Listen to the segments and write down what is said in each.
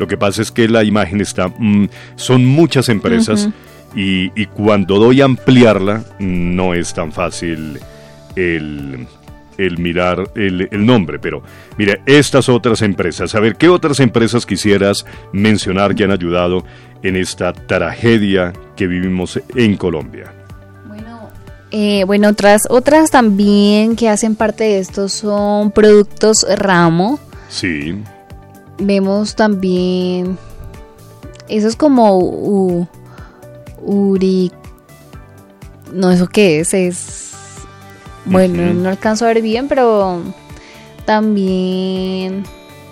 Lo que pasa es que la imagen está, son muchas empresas y cuando doy a ampliarla no es tan fácil el mirar el nombre, pero mire, estas otras empresas, a ver, ¿qué otras empresas quisieras mencionar que han ayudado en esta tragedia que vivimos en Colombia? Bueno, otras también que hacen parte de esto son Productos Ramo. Sí. Vemos también, eso es como no, ¿eso qué es? Bueno, no alcanzo a ver bien, pero también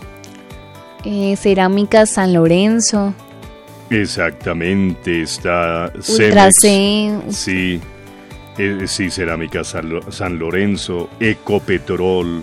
Cerámicas San Lorenzo. Exactamente, está Ultracén. Sí, sí, Cerámicas San Lorenzo, Ecopetrol,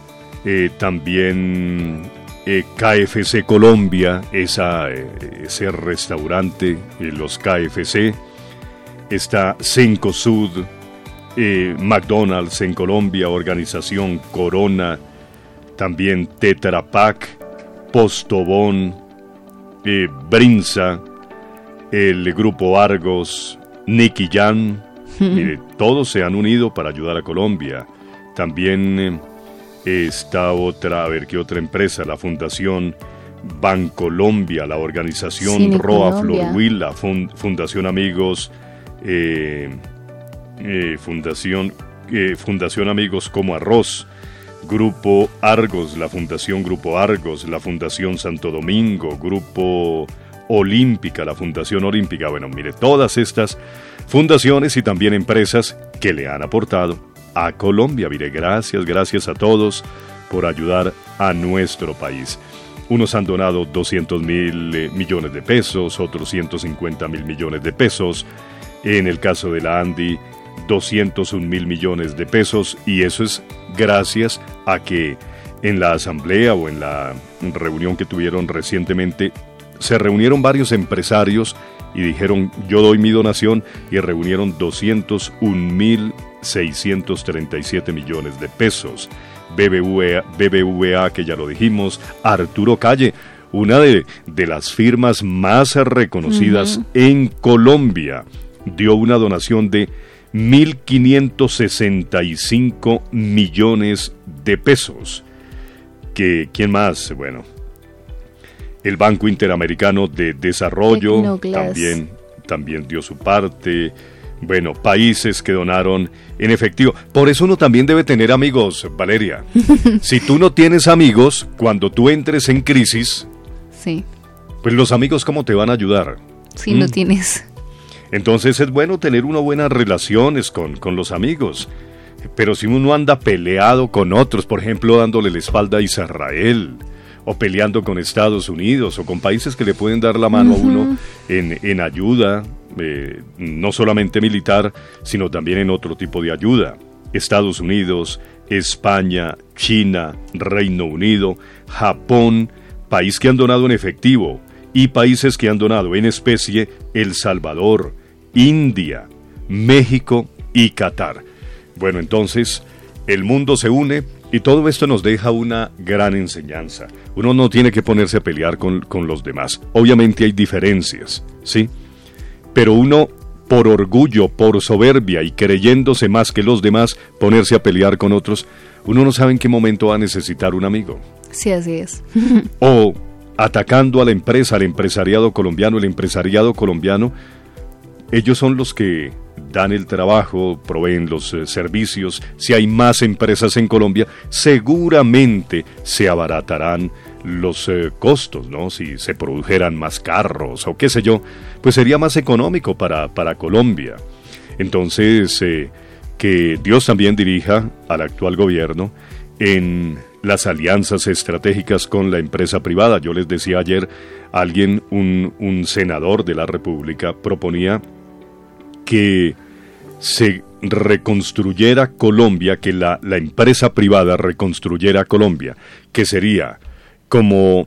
también KFC Colombia, ese restaurante, los KFC, está Cencosud, McDonald's en Colombia, Organización Corona, también Tetra Pak, Postobón, Brinza, el Grupo Argos, Nicky Jam, mire, todos se han unido para ayudar a Colombia. También está otra, a ver qué otra empresa, la Fundación Bancolombia, la Organización Cine Roa Colombia. Florwil, la Fundación Amigos, Fundación Amigos Como Arroz, Grupo Argos, la Fundación Grupo Argos, la Fundación Santo Domingo, Grupo Olímpica, la Fundación Olímpica. Bueno, mire, todas estas fundaciones y también empresas que le han aportado a Colombia. Mire, gracias a todos por ayudar a nuestro país. Unos han donado 200.000 millones de pesos, otros 150.000 millones de pesos. En el caso de la ANDI, 201.000 millones de pesos, y eso es gracias a que en la asamblea o en la reunión que tuvieron recientemente se reunieron varios empresarios y dijeron yo doy mi donación, y reunieron 201.637 millones de pesos. BBVA, que ya lo dijimos, Arturo Calle, una de las firmas más reconocidas en Colombia, dio una donación de 1.565 millones de pesos. ¿Quién más? Bueno, el Banco Interamericano de Desarrollo también dio su parte. Bueno, países que donaron en efectivo. Por eso uno también debe tener amigos, Valeria. Si tú no tienes amigos, cuando tú entres en crisis, Sí. pues los amigos, ¿cómo te van a ayudar? Si no tienes. Entonces es bueno tener unas buenas relaciones con los amigos. Pero si uno anda peleado con otros, por ejemplo, dándole la espalda a Israel, o peleando con Estados Unidos, o con países que le pueden dar la mano a uno en ayuda, no solamente militar, sino también en otro tipo de ayuda. Estados Unidos, España, China, Reino Unido, Japón, país que han donado en efectivo, y países que han donado en especie, El Salvador, India, México y Qatar. Bueno, entonces, el mundo se une y todo esto nos deja una gran enseñanza. Uno no tiene que ponerse a pelear con los demás. Obviamente hay diferencias, ¿sí? Pero uno, por orgullo, por soberbia y creyéndose más que los demás, ponerse a pelear con otros, uno no sabe en qué momento va a necesitar un amigo. Sí, así es. O atacando a la empresa, al empresariado colombiano, el empresariado colombiano, ellos son los que dan el trabajo, proveen los servicios. Si hay más empresas en Colombia, seguramente se abaratarán los costos, ¿no? Si se produjeran más carros o qué sé yo, pues sería más económico para Colombia. Entonces, que Dios también dirija al actual gobierno en las alianzas estratégicas con la empresa privada. Yo les decía ayer, un senador de la República proponía que se reconstruyera Colombia, que la empresa privada reconstruyera Colombia, que sería como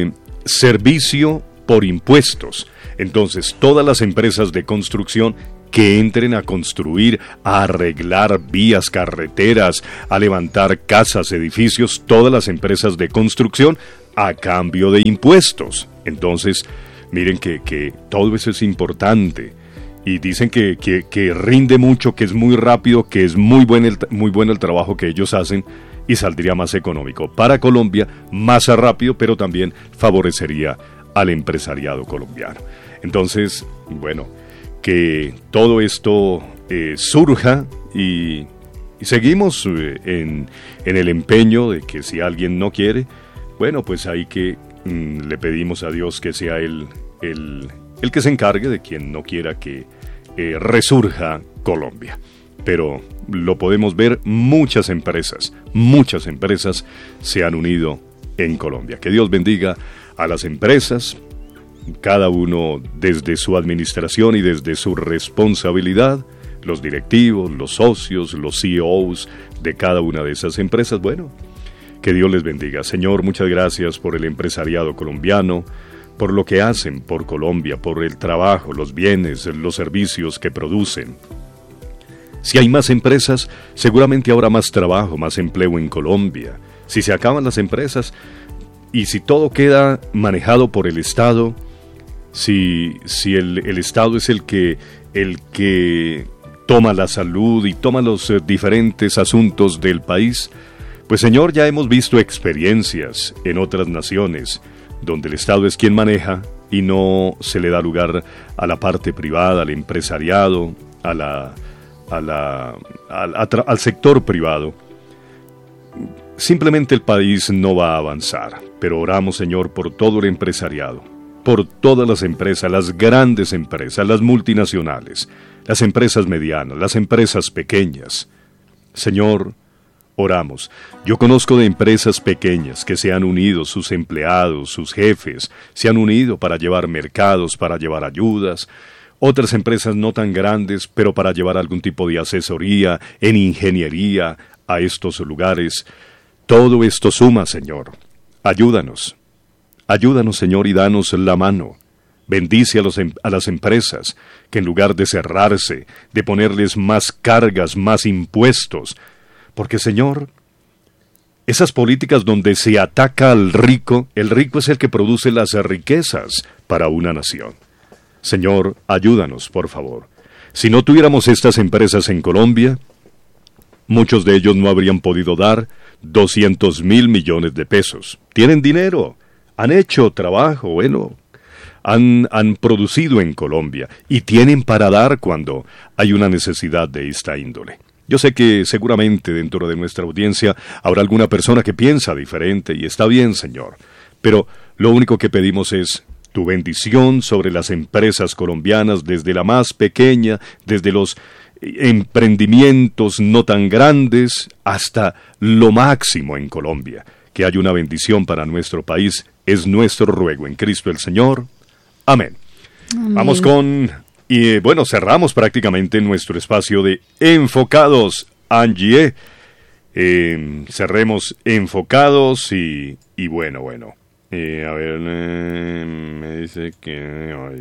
servicio por impuestos. Entonces, todas las empresas de construcción que entren a construir, a arreglar vías, carreteras, a levantar casas, edificios, todas las empresas de construcción a cambio de impuestos. Entonces, miren que todo eso es importante. Y dicen que rinde mucho, que es muy rápido, que es muy bueno el trabajo que ellos hacen y saldría más económico para Colombia, más rápido, pero también favorecería al empresariado colombiano. Entonces, bueno, que todo esto surja y seguimos en el empeño de que si alguien no quiere, bueno, pues hay que le pedimos a Dios que sea el que se encargue de quien no quiera que resurja Colombia. Pero lo podemos ver, muchas empresas se han unido en Colombia. Que Dios bendiga a las empresas, cada uno desde su administración y desde su responsabilidad, los directivos, los socios, los CEOs de cada una de esas empresas. Bueno, que Dios les bendiga. Señor, muchas gracias por el empresariado colombiano, por lo que hacen por Colombia, por el trabajo, los bienes, los servicios que producen. Si hay más empresas, seguramente habrá más trabajo, más empleo en Colombia. Si se acaban las empresas y si todo queda manejado por el Estado, si el Estado es el que toma la salud y toma los diferentes asuntos del país, pues Señor, ya hemos visto experiencias en otras naciones donde el Estado es quien maneja y no se le da lugar a la parte privada, al empresariado, al sector privado. Simplemente el país no va a avanzar, pero oramos, Señor, por todo el empresariado, por todas las empresas, las grandes empresas, las multinacionales, las empresas medianas, las empresas pequeñas. Señor, oramos. Yo conozco de empresas pequeñas que se han unido, sus empleados, sus jefes, se han unido para llevar mercados, para llevar ayudas. Otras empresas no tan grandes, pero para llevar algún tipo de asesoría en ingeniería a estos lugares. Todo esto suma, Señor. Ayúdanos. Ayúdanos, Señor, y danos la mano. Bendice a las empresas, que en lugar de cerrarse, de ponerles más cargas, más impuestos, porque, Señor, esas políticas donde se ataca al rico, el rico es el que produce las riquezas para una nación. Señor, ayúdanos, por favor. Si no tuviéramos estas empresas en Colombia, muchos de ellos no habrían podido dar 200,000 millones de pesos. Tienen dinero, han hecho trabajo, bueno, han producido en Colombia y tienen para dar cuando hay una necesidad de esta índole. Yo sé que seguramente dentro de nuestra audiencia habrá alguna persona que piensa diferente y está bien, Señor, pero lo único que pedimos es tu bendición sobre las empresas colombianas, desde la más pequeña, desde los emprendimientos no tan grandes hasta lo máximo en Colombia. Que haya una bendición para nuestro país es nuestro ruego en Cristo el Señor. Amén. Amén. Vamos con... Y bueno, cerramos prácticamente nuestro espacio de Enfocados, Angie. Cerremos Enfocados y bueno. A ver, me dice que...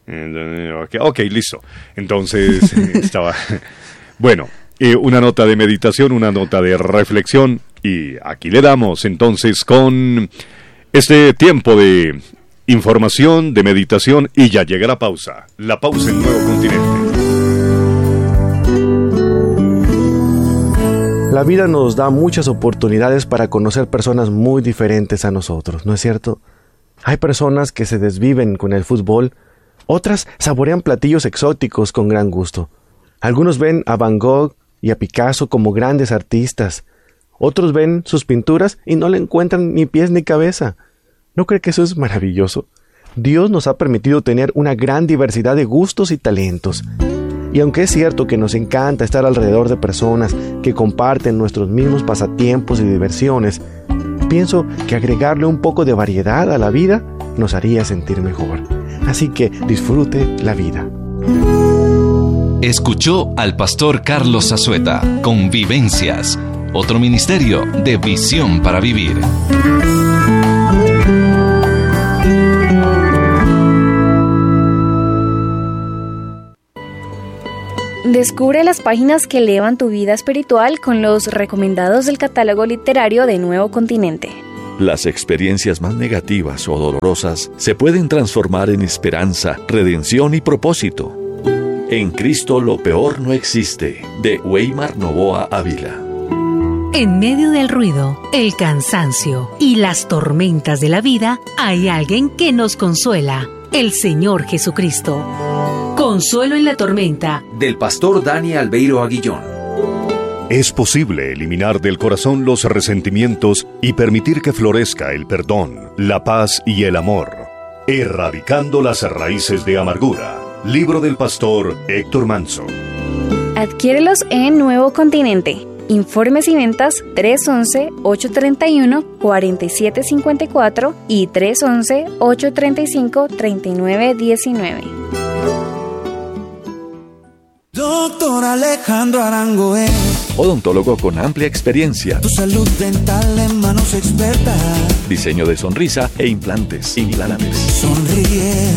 Ok, listo. Entonces, estaba... Bueno, una nota de meditación, una nota de reflexión. Y aquí le damos entonces con este tiempo de información, de meditación, y ya llega la pausa en Nuevo Continente. La vida nos da muchas oportunidades para conocer personas muy diferentes a nosotros, ¿no es cierto? Hay personas que se desviven con el fútbol, otras saborean platillos exóticos con gran gusto. Algunos ven a Van Gogh y a Picasso como grandes artistas. Otros ven sus pinturas y no le encuentran ni pies ni cabeza. ¿No cree que eso es maravilloso? Dios nos ha permitido tener una gran diversidad de gustos y talentos. Y aunque es cierto que nos encanta estar alrededor de personas que comparten nuestros mismos pasatiempos y diversiones, pienso que agregarle un poco de variedad a la vida nos haría sentir mejor. Así que disfrute la vida. Escuchó al pastor Carlos Azueta con Vivencias, otro ministerio de visión para vivir. Descubre las páginas que elevan tu vida espiritual con los recomendados del catálogo literario de Nuevo Continente. Las experiencias más negativas o dolorosas se pueden transformar en esperanza, redención y propósito. En Cristo lo peor no existe, de Weimar Novoa Ávila. En medio del ruido, el cansancio y las tormentas de la vida, hay alguien que nos consuela, el Señor Jesucristo. Consuelo en la tormenta, del pastor Dani Albeiro Aguillón. Es posible eliminar del corazón los resentimientos y permitir que florezca el perdón, la paz y el amor. Erradicando las raíces de amargura. Libro del pastor Héctor Manso. Adquiérelos en Nuevo Continente. Informes y ventas 311-831-4754 y 311-835-3919. Doctor Alejandro Arango es Odontólogo con amplia experiencia. Tu salud dental en manos expertas. Diseño de sonrisa e implantes. Sonríe.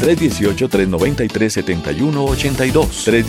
318-393-7182.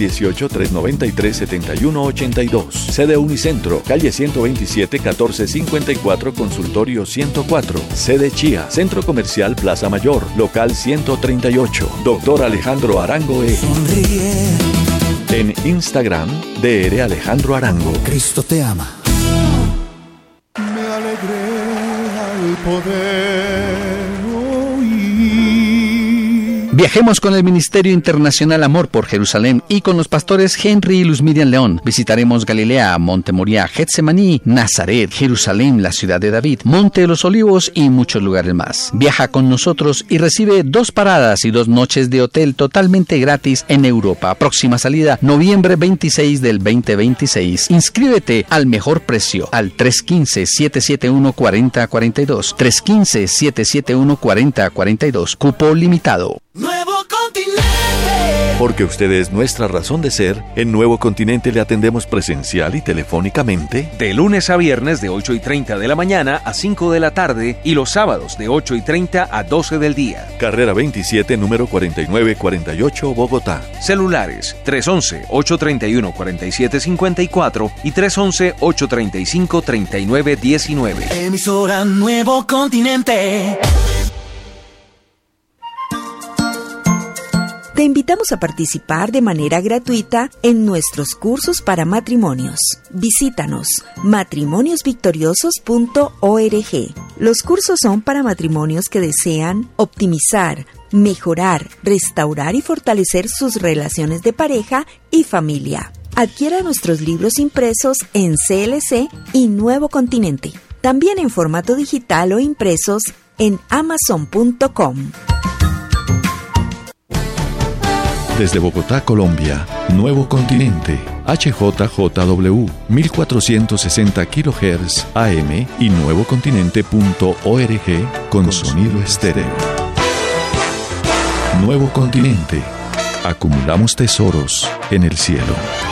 318-393-7182. Sede Unicentro, calle 127, 1454, consultorio 104. Sede Chía, Centro Comercial Plaza Mayor, local 138. Doctor Alejandro Arango es. Sonríe. En Instagram, Dr. Alejandro Arango. Cristo te ama. Me alegré al poder oír. Viajemos con el Ministerio Internacional Amor por Jerusalén y con los pastores Henry y Luz Miriam León. Visitaremos Galilea, Monte Moriah, Getsemaní, Nazaret, Jerusalén, la ciudad de David, Monte de los Olivos y muchos lugares más. Viaja con nosotros y recibe 2 paradas y 2 noches de hotel totalmente gratis en Europa. Próxima salida, noviembre 26 del 2026. Inscríbete al mejor precio al 315-771-4042. 315-771-4042. Cupo limitado. Nuevo Continente. Porque usted es nuestra razón de ser, en Nuevo Continente le atendemos presencial y telefónicamente. De lunes a viernes de 8:30 de la mañana a 5 de la tarde y los sábados de 8:30 a 12 del día. Carrera 27, número 4948, Bogotá. Celulares 311-831-4754 y 311-835-3919. Emisora Nuevo Continente. Te invitamos a participar de manera gratuita en nuestros cursos para matrimonios. Visítanos matrimoniosvictoriosos.org. Los cursos son para matrimonios que desean optimizar, mejorar, restaurar y fortalecer sus relaciones de pareja y familia. Adquiera nuestros libros impresos en CLC y Nuevo Continente. También en formato digital o impresos en Amazon.com. Desde Bogotá, Colombia, Nuevo Continente, HJJW, 1460 kHz AM y nuevocontinente.org con sonido estéreo. Nuevo Continente, acumulamos tesoros en el cielo.